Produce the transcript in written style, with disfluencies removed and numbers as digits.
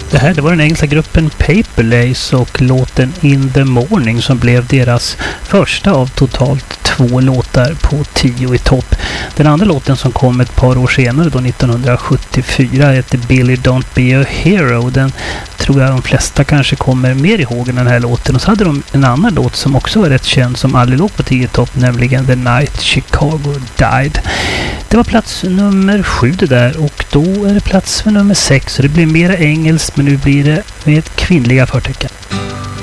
Det var den engelska gruppen Paper Lace och låten In the Morning som blev deras första av totalt 2 låtar på 10 i topp. Den andra låten som kom ett par år senare, då 1974, heter Billy Don't Be a Hero. Den tror jag de flesta kanske kommer mer ihåg än den här låten. Och så hade de en annan låt som också var rätt känd som aldrig låg på 10 i topp, nämligen The Night Chicago Died. Det var plats nummer 7 det där, och då är det plats för nummer 6. Så det blir mer engelskt, men nu blir det med kvinnliga förtecken.